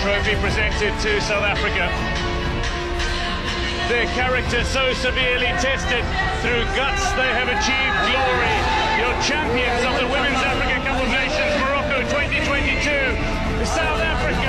trophy presented to South Africa. Their character so severely tested, through guts they have achieved glory. Your champions of the Women's Africa Cup of Nations Morocco 2022, South Africa.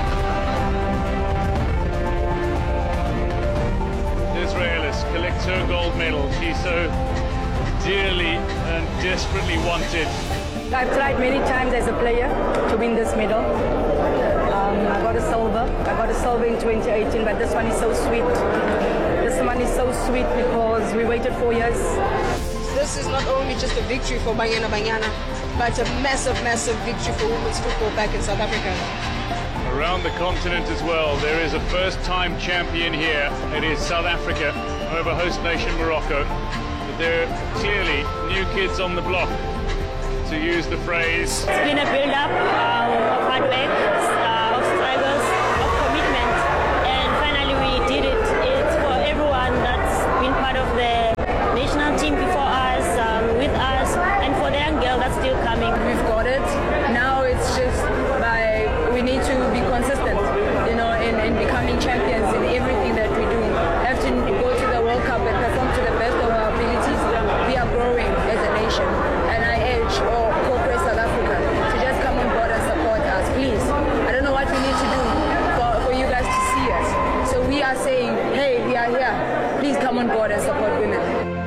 Israelis collects her gold medal. She's so dearly and desperately wanted. I've tried many times as a player to win this medal. I got a silver. I got a silver in 2018, but this one is so sweet. This one is so sweet because we waited 4 years. This is not only just a victory for Banyana Banyana, but a massive, massive victory for women's football back in South Africa. Around the continent as well, there is a first-time champion here. It is South Africa over host nation Morocco. But there are clearly new kids on the block, to use the phrase. It's been a build-up of hard work, of struggles, of commitment, and finally we did it. It's for everyone that's been part of the national team before us, with us, and for the young girl that's still coming. We've got it. Now it's just we need to be consistent, in becoming champions in everything that we do. We have to go to the World Cup and perform to the best of our abilities. We are growing as a nation, and I urge corporate South Africa to just come on board and support us, please. I don't know what we need to do for you guys to see us. So we are saying, hey, we are here. Please come on board and support women.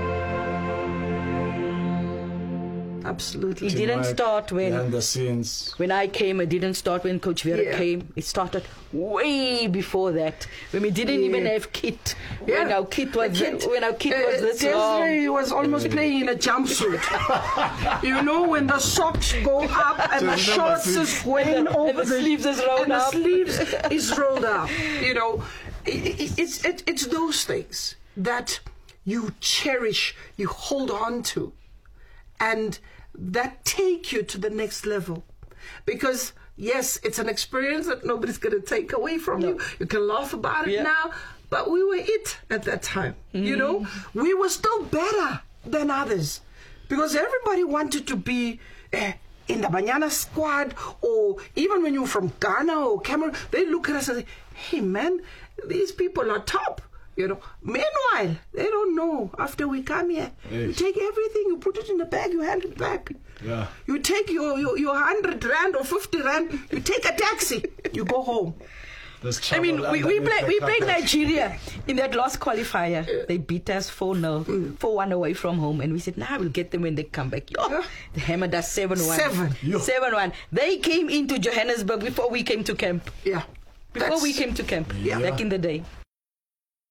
Absolutely. It didn't start behind the scenes. When I came, it didn't start when Coach Vera came. It started way before that. When we didn't even have kit. Yeah. When our kit was this long. He was almost playing in a jumpsuit. When the socks go up and the shorts is going over, the sleeves is rolled up. The sleeves is rolled up. It's those things that you cherish, you hold on to, and that take you to the next level. Because yes, it's an experience that nobody's going to take away from you. You can laugh about it now, but we were it at that time. We were still better than others because everybody wanted to be in the Banyana squad, or even when you're from Ghana or Cameroon, they look at us and say, hey man, these people are top. Meanwhile, they don't know. After we come here, you take everything, you put it in the bag, you hand it back. Yeah. You take your 100 rand or 50 rand, you take a taxi, you go home. We played Nigeria in that last qualifier. They beat us 4-0, 4-1 away from home, and we said, we'll get them when they come back. They hammered us 7-1. 7-1. They came into Johannesburg before we came to camp. Yeah. Before we came to camp, back in the day.